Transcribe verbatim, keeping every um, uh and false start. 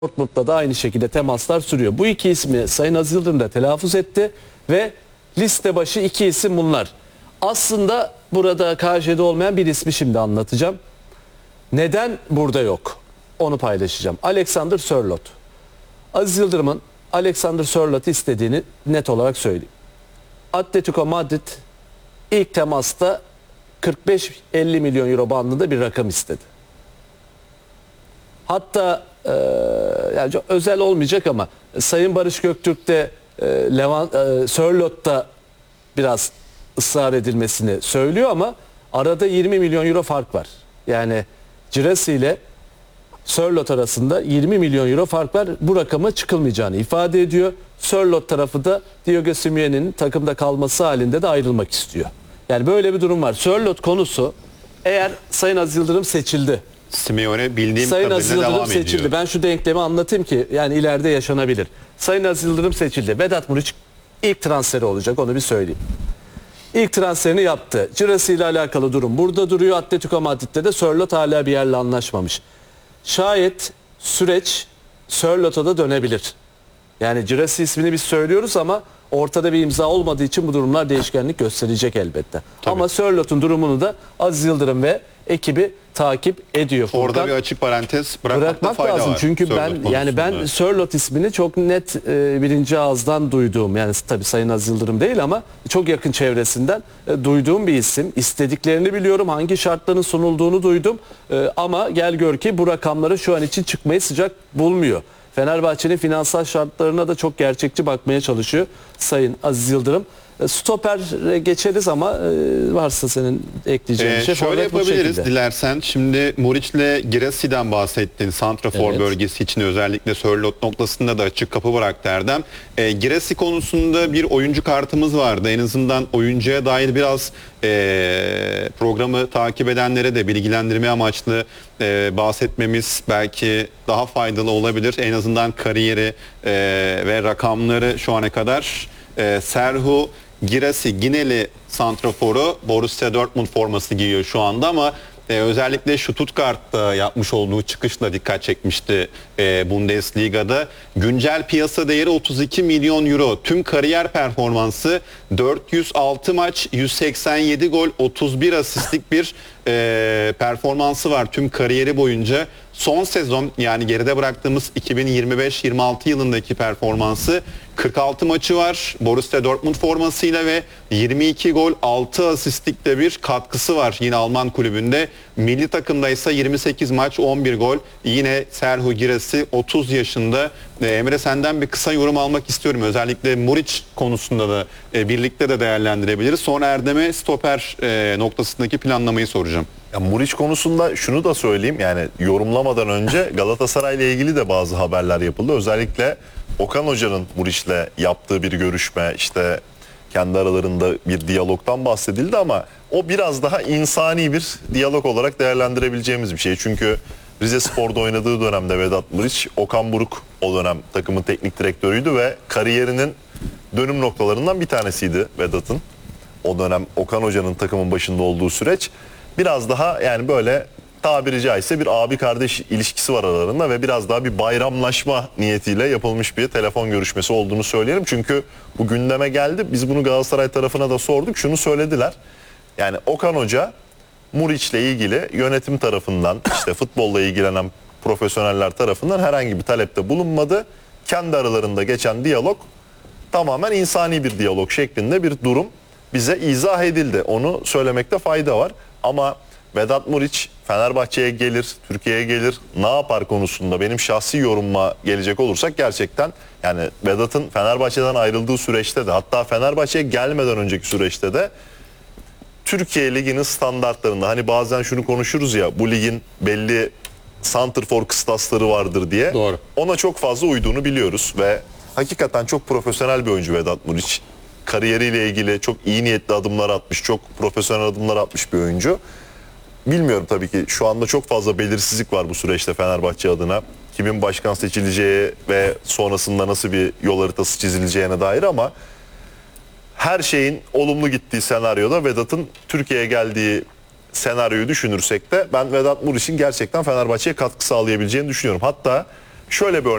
Dortmund'da da aynı şekilde temaslar sürüyor. Bu iki ismi Sayın Aziz Yıldırım da telaffuz etti ve liste başı iki isim bunlar. Aslında burada K J'de olmayan bir ismi şimdi anlatacağım. Neden burada yok? Onu paylaşacağım. Alexander Sörloth. Aziz Yıldırım'ın Alexander Sörloth'u istediğini net olarak söyleyeyim. Atletico Madrid ilk temasta kırk beş elli milyon euro bandında bir rakam istedi. Hatta e, yani çok özel olmayacak ama Sayın Barış Göktürk de e, Levant, e, Sörloth'ta biraz ısrar edilmesini söylüyor ama arada yirmi milyon euro fark var. Yani Girassi ile Sörloth arasında yirmi milyon euro fark var. Bu rakama çıkılmayacağını ifade ediyor. Sörloth tarafı da Diego Simeone'nin takımda kalması halinde de ayrılmak istiyor. Yani böyle bir durum var. Sörloth konusu eğer Sayın Aziz Yıldırım seçildi. Simeone bildiğim Sayın kadarıyla Aziz Yıldırım devam seçildi. ediyor. Ben şu denklemi anlatayım ki yani ileride yaşanabilir. Sayın Aziz Yıldırım seçildi. Vedat Muriç ilk transferi olacak, onu bir söyleyeyim. İlk transferini yaptı. Girassi ile alakalı durum burada duruyor. Atletico Madrid'de de Sörloth hala bir yerle anlaşmamış. Şayet süreç Sörloth'a da dönebilir. Yani Girassi ismini biz söylüyoruz ama ortada bir imza olmadığı için bu durumlar değişkenlik gösterecek elbette. Tabii. Ama Sörloth'un durumunu da Aziz Yıldırım ve ekibi takip ediyor. Orada Furkan, bir açık parantez bırakmakta bırakmak fayda lazım. var. Çünkü Sörloth ben yani ben konusunda. Sörloth ismini çok net e, birinci ağızdan duyduğum, yani tabii Sayın Aziz Yıldırım değil ama çok yakın çevresinden e, duyduğum bir isim. İstediklerini biliyorum, hangi şartların sunulduğunu duydum E, ama gel gör ki bu rakamları şu an için çıkmayı sıcak bulmuyor. Fenerbahçe'nin finansal şartlarına da çok gerçekçi bakmaya çalışıyor Sayın Aziz Yıldırım. E, Stoper geçeriz ama e, varsa senin ekleyeceğin bir Ee, şey. şöyle Forvet bu yapabiliriz şekilde. dilersen. Şimdi Muriç'le Girassi'den bahsettin. Santrafor Evet. bölgesi için özellikle Sörloth noktasında da açık kapı bıraktı Erdem. Ee, Girassi konusunda bir oyuncu kartımız vardı. En azından oyuncuya dair biraz e, programı takip edenlere de bilgilendirme amaçlı e, bahsetmemiz belki daha faydalı olabilir. En azından kariyeri e, ve rakamları şu ana kadar e, Serhu Girassi, Gineli santraforu, Borussia Dortmund forması giyiyor şu anda ama e, özellikle Stuttgart'ta yapmış olduğu çıkışla dikkat çekmişti e, Bundesliga'da. Güncel piyasa değeri otuz iki milyon euro. Tüm kariyer performansı dört yüz altı maç, yüz seksen yedi gol, otuz bir asistlik bir e, performansı var tüm kariyeri boyunca. Son sezon, yani geride bıraktığımız iki bin yirmi beş yirmi altı yılındaki performansı kırk altı maçı var Borussia Dortmund formasıyla ve yirmi iki gol altı asistlikte bir katkısı var yine Alman kulübünde. Milli takımda ise yirmi sekiz maç on bir gol. Yine Serhu Girassi otuz yaşında. Ee, Emre, senden bir kısa yorum almak istiyorum. Özellikle Muriç konusunda da e, birlikte de değerlendirebiliriz. Sonra Erdem'e stoper e, noktasındaki planlamayı soracağım. Ya Muriç konusunda şunu da söyleyeyim, yani yorumlamadan önce Galatasaray ile ilgili de bazı haberler yapıldı. Özellikle Okan Hoca'nın Muriç'le yaptığı bir görüşme, işte kendi aralarında bir diyalogtan bahsedildi ama o biraz daha insani bir diyalog olarak değerlendirebileceğimiz bir şey. Çünkü Rizespor'da oynadığı dönemde Vedat Muriç, Okan Buruk o dönem takımın teknik direktörüydü ve kariyerinin dönüm noktalarından bir tanesiydi Vedat'ın. O dönem Okan Hoca'nın takımın başında olduğu süreç biraz daha, yani böyle tabiri caizse bir abi kardeş ilişkisi var aralarında ve biraz daha bir bayramlaşma niyetiyle yapılmış bir telefon görüşmesi olduğunu söyleyelim. Çünkü bu gündeme geldi. Biz bunu Galatasaray tarafına da sorduk. Şunu söylediler. Yani Okan Hoca Muriç'le ilgili yönetim tarafından, işte futbolla ilgilenen profesyoneller tarafından herhangi bir talepte bulunmadı. Kendi aralarında geçen diyalog tamamen insani bir diyalog şeklinde bir durum bize izah edildi. Onu söylemekte fayda var. Ama Vedat Muriç Fenerbahçe'ye gelir, Türkiye'ye gelir, ne yapar konusunda benim şahsi yorumuma gelecek olursak, gerçekten yani Vedat'ın Fenerbahçe'den ayrıldığı süreçte de, hatta Fenerbahçe'ye gelmeden önceki süreçte de Türkiye Ligi'nin standartlarında, hani bazen şunu konuşuruz ya, bu ligin belli santrfor kıstasları vardır diye. Doğru. Ona çok fazla uyduğunu biliyoruz ve hakikaten çok profesyonel bir oyuncu Vedat Muriç. Kariyeriyle ilgili çok iyi niyetli adımlar atmış, çok profesyonel adımlar atmış bir oyuncu. Bilmiyorum, tabii ki şu anda çok fazla belirsizlik var bu süreçte Fenerbahçe adına. Kimin başkan seçileceği ve sonrasında nasıl bir yol haritası çizileceğine dair, ama her şeyin olumlu gittiği senaryoda Vedat'ın Türkiye'ye geldiği senaryoyu düşünürsek de ben Vedat Muriç'in gerçekten Fenerbahçe'ye katkı sağlayabileceğini düşünüyorum. Hatta şöyle bir örnek